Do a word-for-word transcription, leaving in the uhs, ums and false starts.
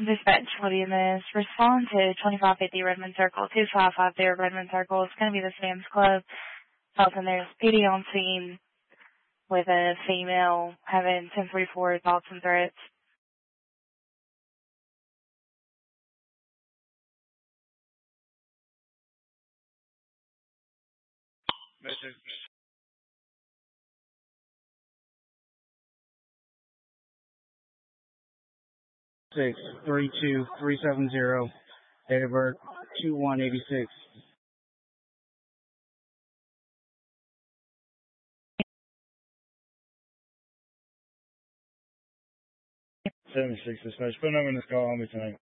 Dispatch, what do you miss? Respond to twenty-five fifty Redmond Circle, two five five zero Redmond Circle. It's going to be the Sam's Club. Something there's P D on scene with a female having ten forty-four thoughts and threats. Message. Six three two three seven zero. Date of birth two one eighty six. Seven six dispatch. Put a number in this call on me tonight.